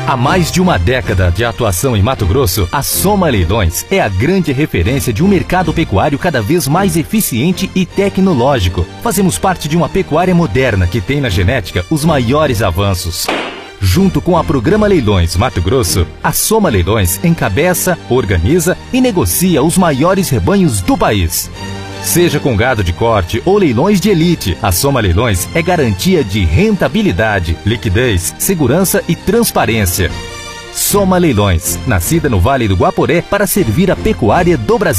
Há mais de uma década de atuação em Mato Grosso, a Soma Leilões é a grande referência de um mercado pecuário cada vez mais eficiente e tecnológico. Fazemos parte de uma pecuária moderna que tem na genética os maiores avanços. Junto com a Programa Leilões Mato Grosso, a Soma Leilões encabeça, organiza e negocia os maiores rebanhos do país. Seja com gado de corte ou leilões de elite, a Soma Leilões é garantia de rentabilidade, liquidez, segurança e transparência. Soma Leilões, nascida no Vale do Guaporé para servir a pecuária do Brasil.